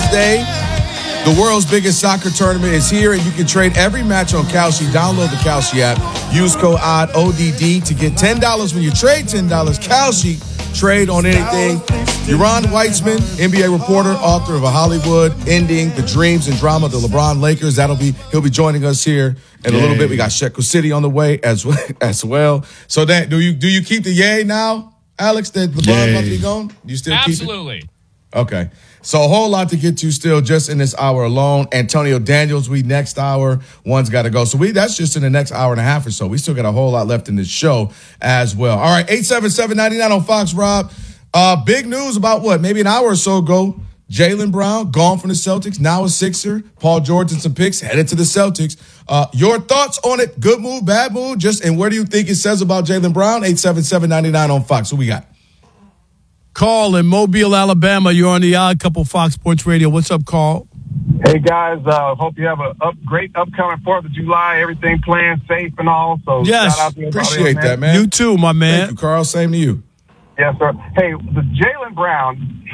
Wednesday. The world's biggest soccer tournament is here, and you can trade every match on Kalshi. Download the Kalshi app. Use code ODD to get $10 when you trade $10. Kalshi, trade on anything. Yaron Weitzman, NBA reporter, author of A Hollywood Ending, The Dreams and Drama of the LeBron Lakers. He'll be joining us here in a little bit. We got Shekel City on the way as well. So that do you keep the yay now, Alex, that LeBron about to be gone? You still keep it? Absolutely. Okay. So a whole lot to get to still just in this hour alone. Antonio Daniels, next hour. One's got to go. So that's just in the next hour and a half or so. We still got a whole lot left in this show as well. All right, 877-99 on Fox, Rob. Big news about maybe an hour or so ago. Jaylen Brown gone from the Celtics, now a Sixer. Paul George and some picks headed to the Celtics. Your thoughts on it? Good move, bad move? And where do you think it says about Jaylen Brown? 877-99 on Fox. Who we got? Carl in Mobile, Alabama. You're on the Odd Couple Fox Sports Radio. What's up, Carl? Hey, guys. Hope you have a great upcoming 4th of July. Everything planned safe and all. So yes, shout out to appreciate that, man. You too, my man. Thank you, Carl. Same to you. Yes, sir. Hey, the Jaylen Brown,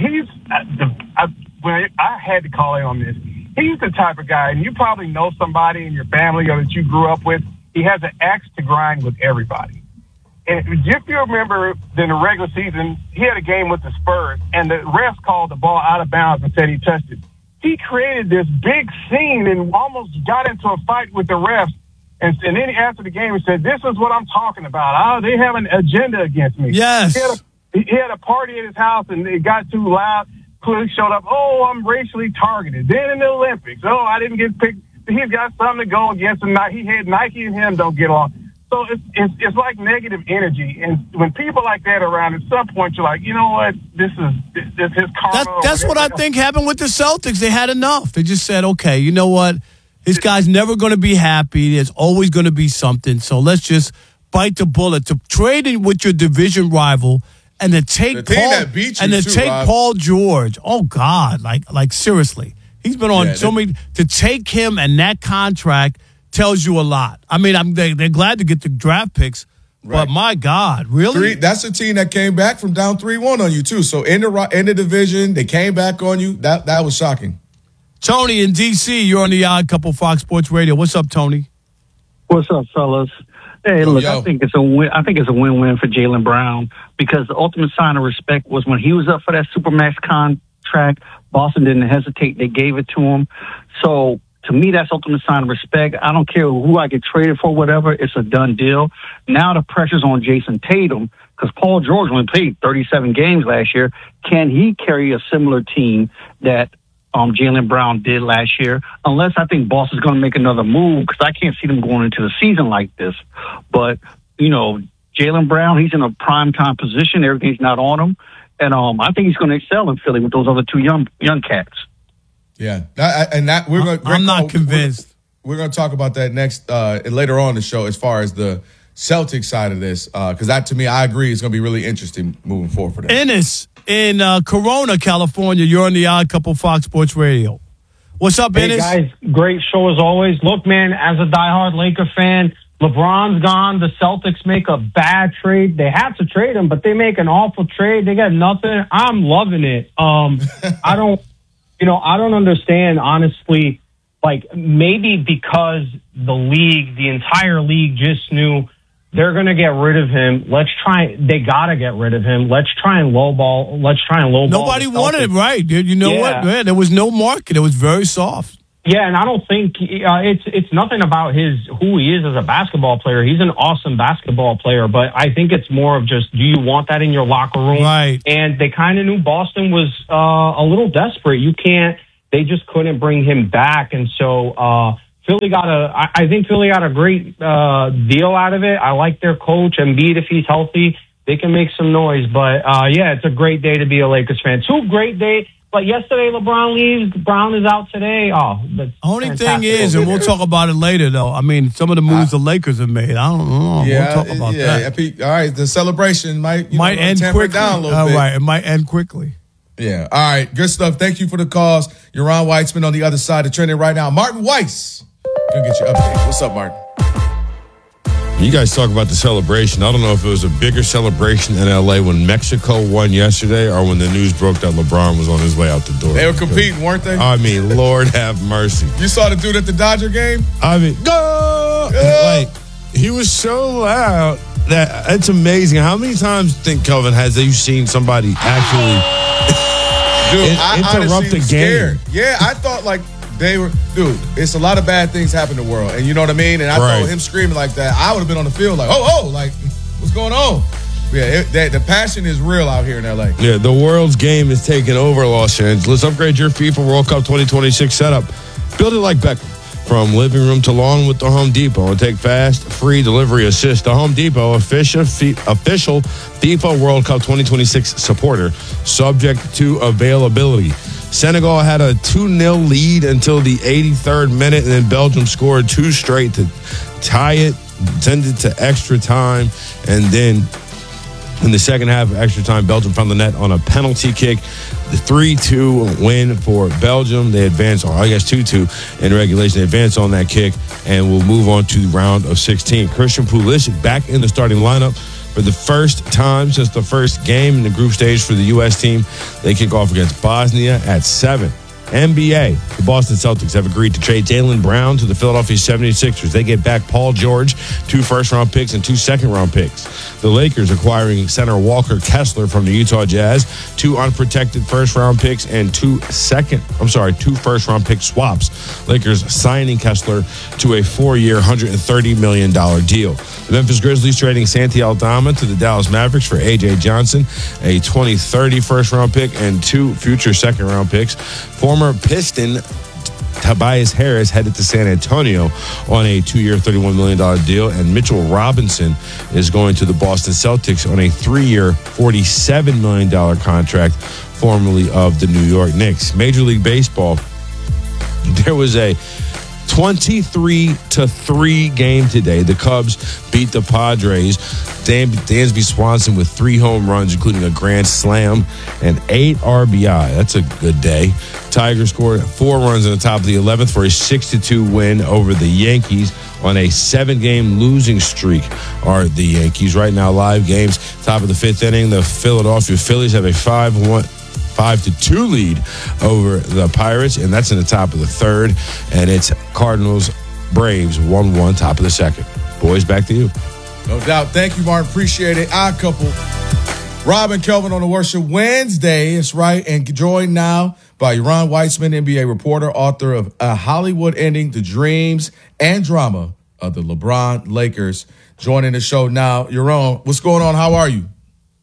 when I had to call in on this, he's the type of guy, and you probably know somebody in your family or that you grew up with, he has an axe to grind with everybody. And if you remember, in the regular season, he had a game with the Spurs, and the refs called the ball out of bounds and said he touched it. He created this big scene and almost got into a fight with the refs. And then after the game, he said, "This is what I'm talking about. They have an agenda against me." Yes. He had a party at his house, and it got too loud. Police showed up. "Oh, I'm racially targeted." Then in the Olympics, "Oh, I didn't get picked." He's got something to go against him. He had Nike and him don't get along. So it's like negative energy, and when people like that are around, at some point you're like, you know what, this is his karma. That's what I think happened with the Celtics. They had enough. They just said, okay, you know what, this guy's never going to be happy. There's always going to be something. So let's just bite the bullet to trade in with your division rival and to take Paul George. Oh God, like seriously, he's been on so many. To take him and that contract tells you a lot. I mean, they're glad to get the draft picks, but my God, really? That's a team that came back from down 3-1 on you, too. So in the division, they came back on you. That was shocking. Tony in D.C., you're on the Odd Couple Fox Sports Radio. What's up, Tony? What's up, fellas? Hey, look, I think it's a win. I think it's a win-win for Jaylen Brown because the ultimate sign of respect was when he was up for that Supermax contract. Boston didn't hesitate; they gave it to him. So, to me, that's ultimate sign of respect. I don't care who I get traded for, whatever. It's a done deal. Now the pressure's on Jason Tatum because Paul George only played 37 games last year. Can he carry a similar team that Jaylen Brown did last year? Unless I think Boston's going to make another move because I can't see them going into the season like this. But, Jaylen Brown, he's in a prime time position. Everything's not on him. And I think he's going to excel in Philly with those other two young cats. Yeah, I'm not convinced. We're going to talk about that next later on in the show as far as the Celtics side of this, because that, to me, I agree, is going to be really interesting moving forward for them. Ennis in Corona, California. You're on the Odd Couple Fox Sports Radio. What's up, Ennis? Hey, guys. Great show as always. Look, man, as a diehard Laker fan, LeBron's gone. The Celtics make a bad trade. They have to trade him, but they make an awful trade. They got nothing. I'm loving it. I don't understand, honestly, maybe because the entire league just knew they're going to get rid of him. They got to get rid of him. Let's try and lowball. Nobody wanted it, right? You know what? Yeah, there was no market. It was very soft. Yeah, and I don't think it's nothing about who he is as a basketball player. He's an awesome basketball player, but I think it's more of just, do you want that in your locker room? Right. And they kind of knew Boston was a little desperate. They just couldn't bring him back, and so I think Philly got a great deal out of it. I like their coach, Embiid. If he's healthy, they can make some noise. But it's a great day to be a Lakers fan. Two great days. Like yesterday, LeBron leaves. Brown is out today. Oh, the only thing is, and we'll talk about it later, though. I mean, some of the moves the Lakers have made. I don't know. We'll talk about that. All right, the celebration might end quickly. Down a little bit. Right, it might end quickly. Yeah. All right. Good stuff. Thank you for the calls. Yaron Weitzman on the other side of trending right now. Martin Weiss. Gonna get you updated. What's up, Martin? You guys talk about the celebration. I don't know if it was a bigger celebration in L.A. when Mexico won yesterday or when the news broke that LeBron was on his way out the door. They were competing, weren't they? I mean, Lord have mercy. You saw the dude at the Dodger game? I mean, go! Like, he was so loud that it's amazing. How many times, Kelvin, has you seen somebody actually interrupt the game? Yeah, I thought like they were, dude, it's a lot of bad things happen in the world. And you know what I mean? And I thought him screaming like that, I would have been on the field like, like, what's going on? Yeah, the passion is real out here in L.A. Yeah, the world's game is taking over Los Angeles. Upgrade your FIFA World Cup 2026 setup. Build it like Beckham. From living room to lawn with the Home Depot, and take fast, free delivery assist. The Home Depot, official FIFA World Cup 2026 supporter, subject to availability. Senegal had a 2-0 lead until the 83rd minute, and then Belgium scored 2 straight to tie it, send it to extra time, and then in the second half of extra time, Belgium found the net on a penalty kick. The 3-2 win for Belgium. They advance, 2-2 in regulation. They advance on that kick and will move on to the round of 16. Christian Pulisic back in the starting lineup for the first time since the first game in the group stage for the U.S. team. They kick off against Bosnia at 7. NBA, the Boston Celtics have agreed to trade Jaylen Brown to the Philadelphia 76ers. They get back Paul George, 2 first-round picks and 2 second-round picks. The Lakers acquiring center Walker Kessler from the Utah Jazz, 2 unprotected first-round picks and 2 first-round pick swaps. Lakers signing Kessler to a 4-year, $130 million deal. The Memphis Grizzlies trading Santi Aldama to the Dallas Mavericks for A.J. Johnson, a 2030 first-round pick and 2 future second-round picks. Former Piston Tobias Harris headed to San Antonio on a 2-year, $31 million deal, and Mitchell Robinson is going to the Boston Celtics on a 3-year, $47 million contract, formerly of the New York Knicks. Major League Baseball, there was a 23-3 game today. The Cubs beat the Padres. Dansby Swanson with 3 home runs, including a grand slam and 8 RBI. That's a good day. Tigers scored 4 runs in the top of the 11th for a 6-2 win over the Yankees on a 7-game losing streak. Are the Yankees right now? Live games, top of the 5th inning. The Philadelphia Phillies have a 5-2 lead over the Pirates, and that's in the top of the 3rd. And it's Cardinals Braves 1-1, top of the 2nd. Boys, back to you. No doubt. Thank you, Martin. Appreciate it. Our couple, Rob and Kelvin on the Worship Wednesday. It's right. And joined now by Yaron Weitzman, NBA reporter, author of A Hollywood Ending, The Dreams and Drama of the LeBron Lakers. Joining the show now. Yaron, what's going on? How are you?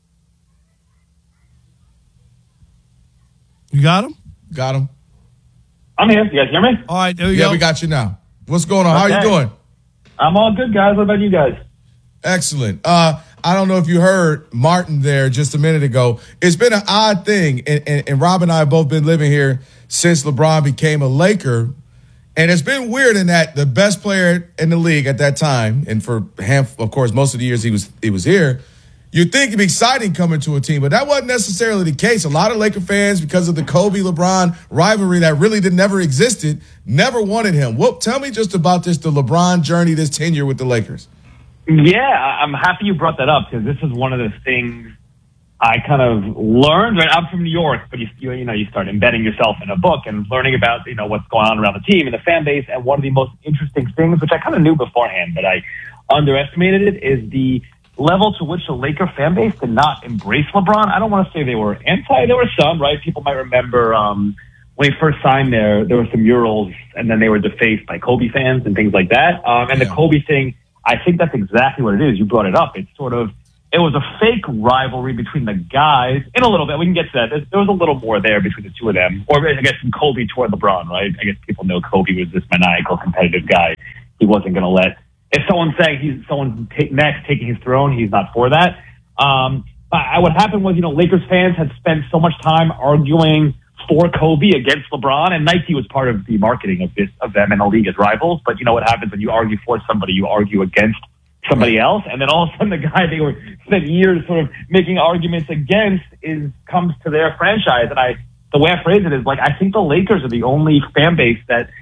You got him? Got him. I'm here. You guys hear me? All right, there we go. Yeah, we got you now. What's going on? Okay. How are you doing? I'm all good, guys. What about you guys? Excellent. I don't know if you heard Martin there just a minute ago. It's been an odd thing, and Rob and I have both been living here since LeBron became a Laker, and it's been weird in that the best player in the league at that time, and for him, of course, most of the years he was here, you'd think it'd be exciting coming to a team, but that wasn't necessarily the case. A lot of Laker fans, because of the Kobe-LeBron rivalry that really never existed, never wanted him. Well, tell me just about the LeBron journey, this tenure with the Lakers. Yeah, I'm happy you brought that up because this is one of the things I kind of learned. Right, I'm from New York, but you start embedding yourself in a book and learning about what's going on around the team and the fan base. And one of the most interesting things, which I kind of knew beforehand, but I underestimated it, is the level to which the Laker fan base did not embrace LeBron. I don't want to say they were anti. There were some, right? People might remember when he first signed there were some murals, and then they were defaced by Kobe fans and things like that. The Kobe thing, I think that's exactly what it is. You brought it up. It was a fake rivalry between the guys in a little bit. We can get to that. There was a little more there between the two of them. Or I guess from Kobe toward LeBron, right? I guess people know Kobe was this maniacal, competitive guy. He wasn't going to let, if someone's saying someone's next taking his throne, he's not for that. What happened was, Lakers fans had spent so much time arguing for Kobe against LeBron, and Nike was part of the marketing of them and the league as rivals. But you know what happens when you argue for somebody, you argue against somebody else, and then all of a sudden the guy they were spent years sort of making arguments against comes to their franchise. And the way I phrase it is I think the Lakers are the only fan base that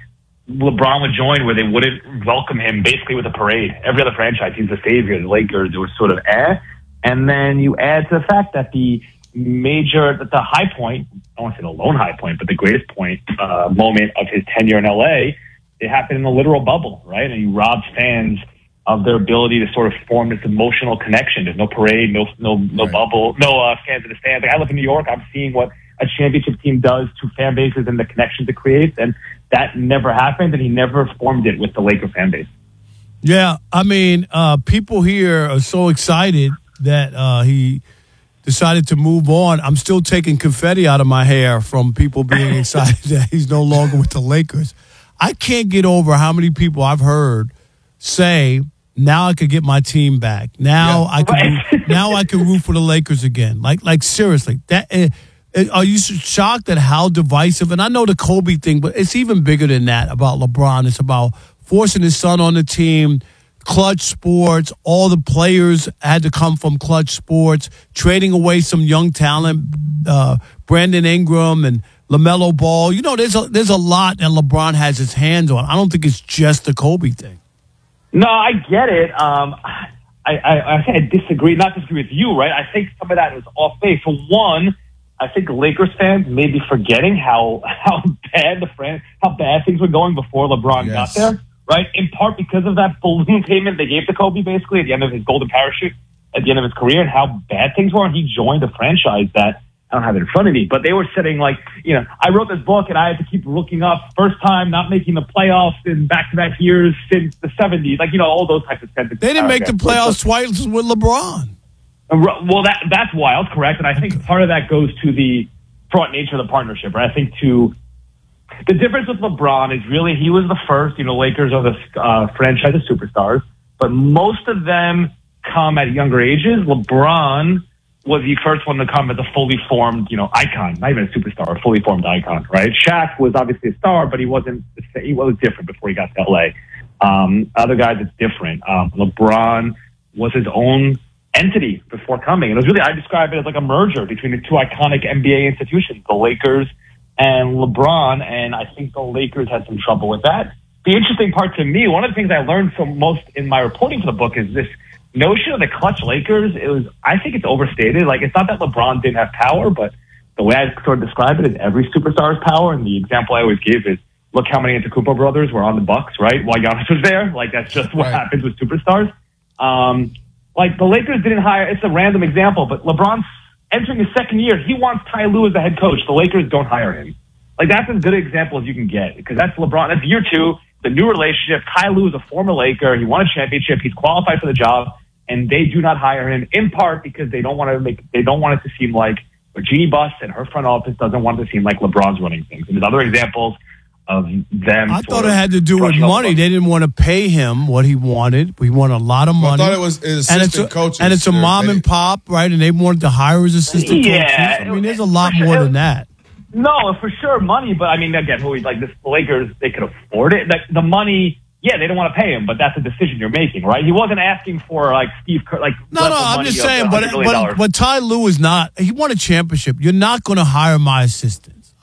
LeBron would join where they wouldn't welcome him basically with a parade. Every other franchise, he's the savior. The Lakers, it was sort of And then you add to the fact that the high point, I don't want to say the lone high point, but the greatest moment of his tenure in LA, it happened in a literal bubble, right? And he robbed fans of their ability to sort of form this emotional connection. There's no parade, no bubble, no fans in the stands. Like, I live in New York. I'm seeing what a championship team does to fan bases and the connections it creates. And that never happened, and he never formed it with the Laker fan base. Yeah, I mean, people here are so excited that he decided to move on. I'm still taking confetti out of my hair from people being excited that he's no longer with the Lakers. I can't get over how many people I've heard say, now I could get my team back. Now I can root for the Lakers again. Like seriously, are you shocked at how divisive? And I know the Kobe thing, but it's even bigger than that about LeBron. It's about forcing his son on the team, Clutch Sports. All the players had to come from Clutch Sports, trading away some young talent, Brandon Ingram and LaMelo Ball. You know, there's a lot that LeBron has his hands on. I don't think it's just the Kobe thing. No, I get it. I disagree. Not disagree with you, right? I think some of that was off base. For one, I think Lakers fans may be forgetting how bad things were going before LeBron got there, right? In part because of that balloon payment they gave to Kobe basically at the end of his golden parachute, at the end of his career, and how bad things were. And he joined a franchise that, I don't have it in front of me, but they were sitting like, I wrote this book and I had to keep looking up first time not making the playoffs in back-to-back years since the 70s. Like, all those types of sentences. They didn't make the playoffs twice with LeBron. Well, that's wild, correct? And I think part of that goes to the fraught nature of the partnership, right? I think the difference with LeBron is really he was the first. Lakers are the franchise of superstars, but most of them come at younger ages. LeBron was the first one to come as a fully formed, icon, not even a superstar, a fully formed icon, right? Shaq was obviously a star, but he was different before he got to LA. Other guys, it's different. LeBron was his own entity before coming. And it was really, I describe it as like a merger between the two iconic NBA institutions, the Lakers and LeBron. And I think the Lakers had some trouble with that. The interesting part to me, one of the things I learned from most in my reporting for the book is this notion of the clutch Lakers. I think it's overstated. Like, it's not that LeBron didn't have power, but the way I sort of describe it is every superstar's power. And the example I always give is, look how many Antetokounmpo brothers were on the Bucks, right? While Giannis was there. Like, that's just what happens with superstars. Like, the Lakers didn't hire, it's a random example, but LeBron's entering his second year. He wants Ty Lue as the head coach. The Lakers don't hire him. Like, that's as good an example as you can get, because that's LeBron. That's year two, the new relationship. Ty Lue is a former Laker. He won a championship. He's qualified for the job. And they do not hire him, in part because they don't want it to seem like Jeannie Buss and her front office doesn't want it to seem like LeBron's running things. And there's other examples of them. I thought it had to do with money. They didn't want to pay him what he wanted. He wanted a lot of money. I thought it was his assistant coaches. And it's a mom and pop, right? And they wanted to hire his assistant coaches. I mean, there's a lot more than that. No, for sure, money. But I mean, again, the Lakers, they could afford it. Like, the money. Yeah, they don't want to pay him, but that's a decision you're making, right? He wasn't asking for like Steve Kerr, like no. I'm just saying, but Ty Lue is not. He won a championship. You're not going to hire my assistants.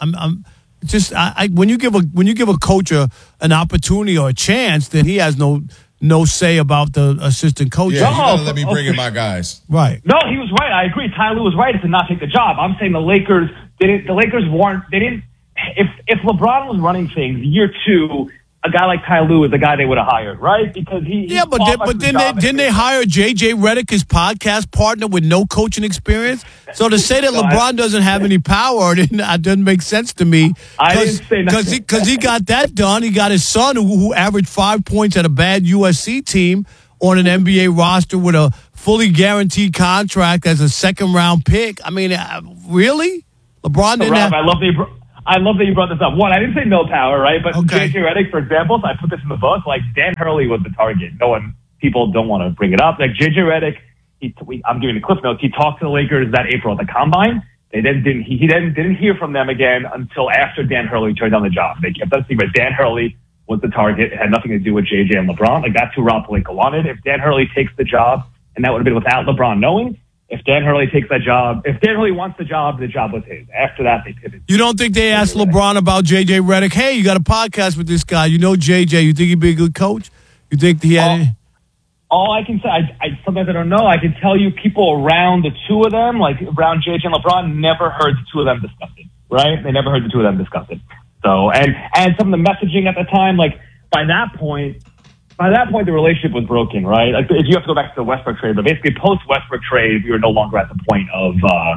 When you give a coach an opportunity or a chance, then he has no say about the assistant coach. Yeah, you gotta let me bring in my guys. Right. No, he was right. I agree. Ty Lue was right to not take the job. I'm saying the Lakers didn't. The Lakers weren't. They didn't. If LeBron was running things year two, a guy like Ty Lue is the guy they would have hired, right? Because didn't they hire J.J. Redick, his podcast partner, with no coaching experience? So to say that LeBron doesn't have any power doesn't make sense to me. I didn't say nothing. Because he got that done. He got his son who averaged 5 points at a bad USC team on an NBA roster with a fully guaranteed contract as a second-round pick. I mean, really? LeBron didn't have... I love that you brought this up. One, I didn't say no power, right? But J.J. Redick, for example, so I put this in the book, like Dan Hurley was the target. People don't want to bring it up. Like J.J. Redick, I'm giving the cliff notes. He talked to the Lakers that April at the Combine. He didn't hear from them again until after Dan Hurley turned down the job. They kept that secret. Dan Hurley was the target. It had nothing to do with J.J. and LeBron. Like, that's who Rob Pelinka wanted. If Dan Hurley takes the job, and that would have been without LeBron knowing, if Dan Hurley takes that job, if Dan Hurley wants the job was his. After that, they pivoted. You don't think they asked LeBron about J.J. Redick? Hey, you got a podcast with this guy. You know J.J. You think he'd be a good coach? You think he had all I can say, I sometimes I don't know. I can tell you people around the two of them, like around JJ and LeBron, never heard the two of them discuss it, right? They never heard the two of them discuss it. So, and some of the messaging at the time, like by that point, the relationship was broken, right? Like if you have to go back to the Westbrook trade, but basically post Westbrook trade, we were no longer at the point of,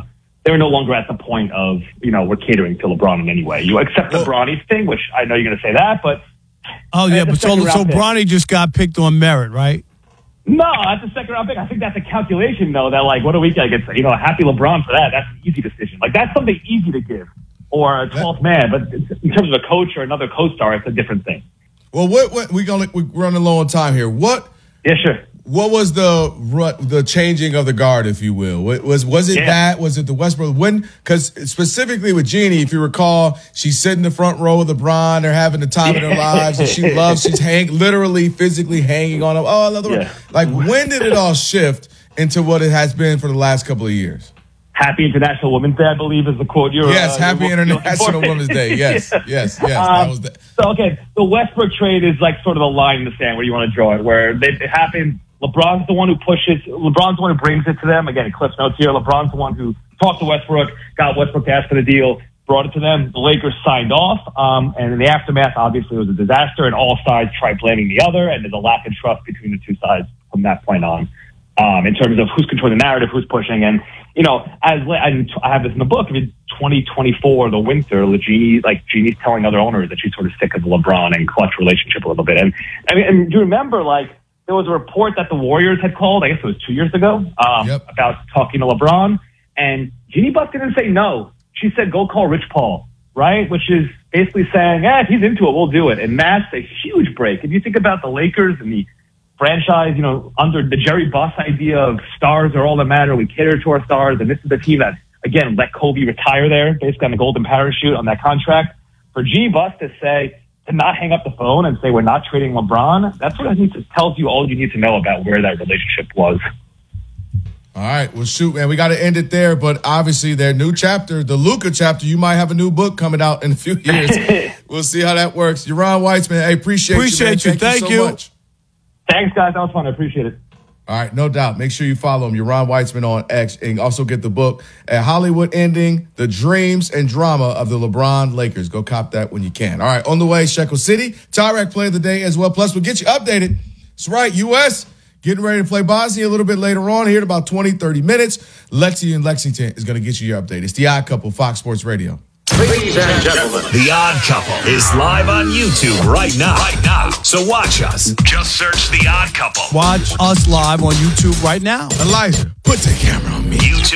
we're catering to LeBron in any way. You accept the Bronny thing, which I know you're going to say that, but. Oh, yeah, but so Bronny just got picked on merit, right? No, that's a second round pick. I think that's a calculation, though, that, like, what do we get? Happy LeBron for that. That's an easy decision. Like, that's something easy to give, or a 12th man. But in terms of a coach or another co-star, it's a different thing. Well, we're running low on time here. Yeah, sure. What was the changing of the guard, if you will? Was it that? Was it the Westbrook? Because specifically with Jeannie, if you recall, she's sitting in the front row with LeBron. They're having the time of their lives, and she's literally, physically hanging on him. Oh, I love the one. Like, when did it all shift into what it has been for the last couple of years? Happy International Women's Day, I believe, is the quote you're. Yes, Happy International Women's Day. Yes. That was the. So, okay, the Westbrook trade is like sort of the line in the sand where you want to draw it, where it happened. LeBron's the one who pushes. LeBron's the one who brings it to them. Again, Cliff Notes here. LeBron's the one who talked to Westbrook, got Westbrook to ask for the deal, brought it to them. The Lakers signed off. And in the aftermath, obviously, it was a disaster, and all sides tried blaming the other, and there's a lack of trust between the two sides from that point on, in terms of who's controlling the narrative, who's pushing. And, I have this in the book, in 2024, the winter, Jeannie's telling other owners that she's sort of sick of the LeBron and Clutch relationship a little bit. And do you remember, there was a report that the Warriors had called, I guess it was 2 years ago, about talking to LeBron. And Jeannie Buss didn't say no. She said, go call Rich Paul, right? Which is basically saying, if he's into it, we'll do it. And that's a huge break. If you think about the Lakers and the franchise, under the Jerry Buss idea of stars are all that matter, we cater to our stars. And this is the team that, again, let Kobe retire there, basically on the golden parachute on that contract. For Jeannie Buss to not hang up the phone and say we're not trading LeBron, that's what tells you all you need to know about where that relationship was. All right, well, shoot, man, we got to end it there. But obviously, their new chapter, the Luka chapter, you might have a new book coming out in a few years. We'll see how that works. Yaron Weitzman, I appreciate you. Thank you so much. Thanks, guys. That was fun. I appreciate it. All right, no doubt. Make sure you follow him, Yaron Weitzman on X, and also get the book at Hollywood Ending, The Dreams and Drama of the LeBron Lakers. Go cop that when you can. All right, on the way, Shekel City, Tyrek play of the day as well. Plus, we'll get you updated. That's right, U.S. getting ready to play Bosnia a little bit later on here in about 20, 30 minutes. Lexi in Lexington is going to get you your update. It's The Odd Couple, Fox Sports Radio. Ladies and gentlemen, The Odd Couple is live on YouTube right now. So watch us. Just search The Odd Couple. Watch us live on YouTube right now. Elijah, put the camera on me.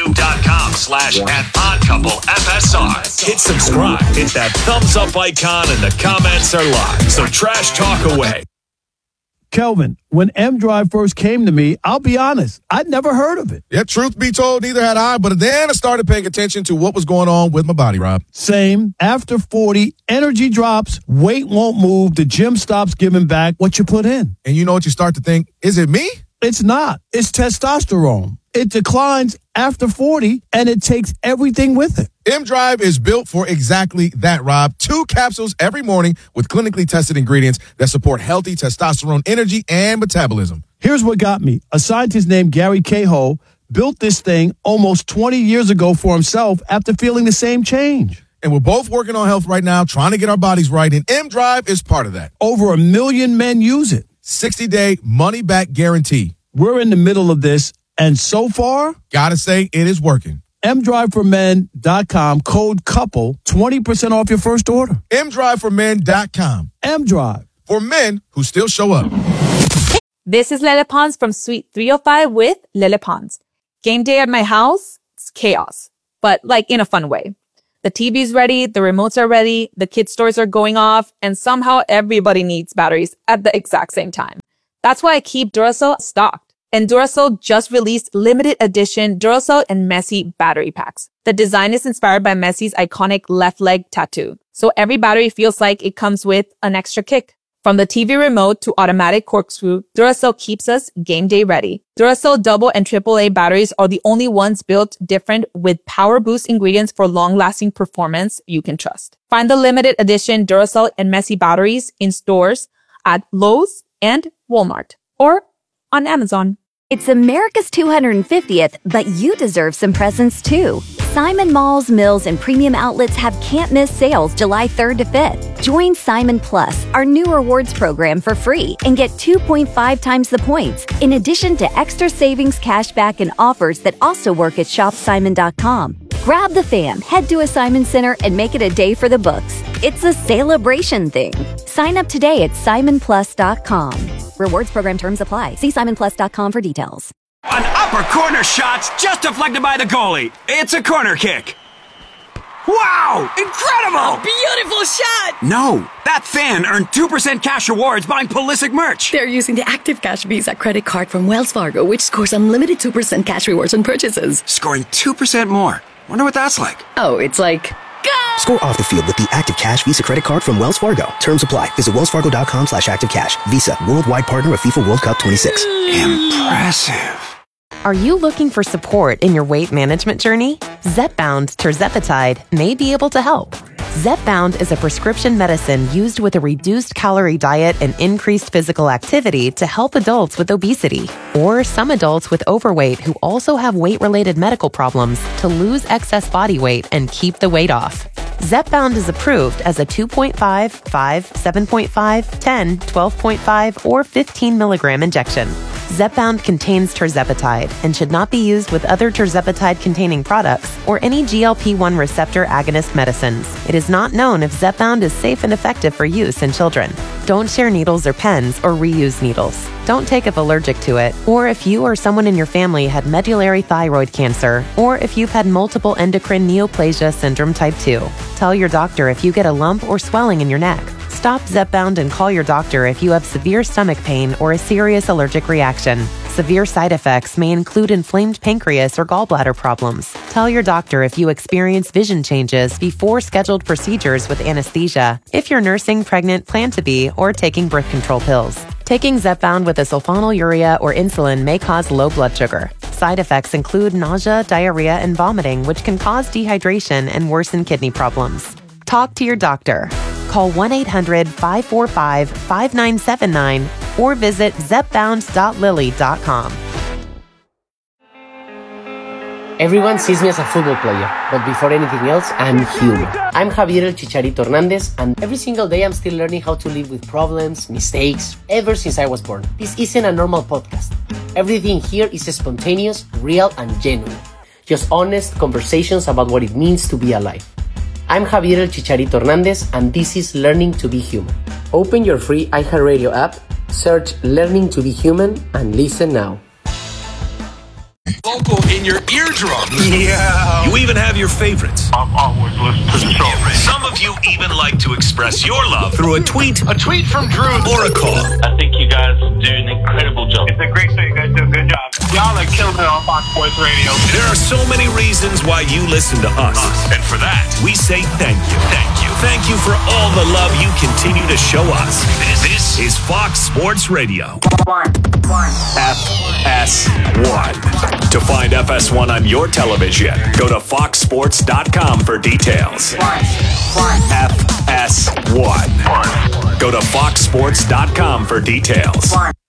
YouTube.com/@oddcouplefsr. Hit subscribe. Hit that thumbs up icon, and the comments are live. So trash talk away. Kelvin, when M-Drive first came to me, I'll be honest, I'd never heard of it. Yeah, truth be told, neither had I, but then I started paying attention to what was going on with my body, Rob. Same. After 40, energy drops, weight won't move, the gym stops giving back what you put in. And you know what you start to think? Is it me? It's not. It's testosterone. It declines after 40, and it takes everything with it. M-Drive is built for exactly that, Rob. 2 capsules every morning with clinically tested ingredients that support healthy testosterone energy and metabolism. Here's what got me. A scientist named Gary Cahill built this thing almost 20 years ago for himself after feeling the same change. And we're both working on health right now, trying to get our bodies right, and M-Drive is part of that. Over 1 million men use it. 60-day money-back guarantee. We're in the middle of this, and so far, gotta say, it is working. MDriveForMen.com, code COUPLE, 20% off your first order. MDriveForMen.com. M-Drive. For men who still show up. This is Lele Pons from Suite 305 with Lele Pons. Game day at my house, it's chaos, but like in a fun way. The TV's ready, the remotes are ready, the kids' stores are going off, and somehow everybody needs batteries at the exact same time. That's why I keep Duracell stocked. And Duracell just released limited edition Duracell and Messi battery packs. The design is inspired by Messi's iconic left leg tattoo. So every battery feels like it comes with an extra kick. From the TV remote to automatic corkscrew, Duracell keeps us game day ready. Duracell double and AAA batteries are the only ones built different with power boost ingredients for long-lasting performance you can trust. Find the limited edition Duracell and Messi batteries in stores at Lowe's and Walmart or on Amazon. It's America's 250th, but you deserve some presents too. Simon Malls, Mills, and premium outlets have can't-miss sales July 3rd to 5th. Join Simon Plus, our new rewards program, for free and get 2.5 times the points, in addition to extra savings, cashback, and offers that also work at shopsimon.com. Grab the fam, head to a Simon Center, and make it a day for the books. It's a celebration thing. Sign up today at simonplus.com. Rewards program terms apply. See simonplus.com for details. An upper corner shot's just deflected by the goalie. It's a corner kick. Wow! Incredible! A beautiful shot! No, that fan earned 2% cash rewards buying Pulisic merch. They're using the Active Cash Visa credit card from Wells Fargo, which scores unlimited 2% cash rewards on purchases. Scoring 2% more. Wonder what that's like. Oh, it's like... Go! Score off the field with the Active Cash Visa credit card from Wells Fargo. Terms apply. Visit wellsfargo.com/activecash. Visa, worldwide partner of FIFA World Cup 26. Impressive. Are you looking for support in your weight management journey? Zepbound tirzepatide may be able to help. Zepbound is a prescription medicine used with a reduced calorie diet and increased physical activity to help adults with obesity or some adults with overweight who also have weight-related medical problems to lose excess body weight and keep the weight off. Zepbound is approved as a 2.5, 5, 7.5, 10, 12.5, or 15 milligram injection. Zepbound contains tirzepatide and should not be used with other tirzepatide-containing products or any GLP-1 receptor agonist medicines. It is not known if Zepbound is safe and effective for use in children. Don't share needles or pens or reuse needles. Don't take if allergic to it, or if you or someone in your family had medullary thyroid cancer, or if you've had multiple endocrine neoplasia syndrome type 2. Tell your doctor if you get a lump or swelling in your neck. Stop Zepbound and call your doctor if you have severe stomach pain or a serious allergic reaction. Severe side effects may include inflamed pancreas or gallbladder problems. Tell your doctor if you experience vision changes before scheduled procedures with anesthesia, if you're nursing, pregnant, plan to be, or taking birth control pills. Taking Zepbound with a sulfonylurea or insulin may cause low blood sugar. Side effects include nausea, diarrhea, and vomiting, which can cause dehydration and worsen kidney problems. Talk to your doctor. Call 1-800-545-5979 or visit zepbound.lilly.com. Everyone sees me as a football player, but before anything else, I'm human. I'm Javier El Chicharito Hernandez, and every single day I'm still learning how to live with problems, mistakes, ever since I was born. This isn't a normal podcast. Everything here is spontaneous, real, and genuine. Just honest conversations about what it means to be alive. I'm Javier El Chicharito Hernandez, and this is Learning to be Human. Open your free iHeartRadio app, search Learning to be Human, and listen now. Vocal in your eardrum. Yeah. You even have your favorites. I've always listened to the show. Some of you even like to express your love through a tweet from Drew or a call. I think you guys do an incredible job. It's a great show. You guys do a good job. Y'all are killing it on Fox Sports Radio. There are so many reasons why you listen to us. And for that, we say thank you. Thank you. Thank you for all the love you continue to show us. This is Fox Sports Radio. FS1. To find FS1 on your television, go to foxsports.com for details. FS1. Go to foxsports.com for details.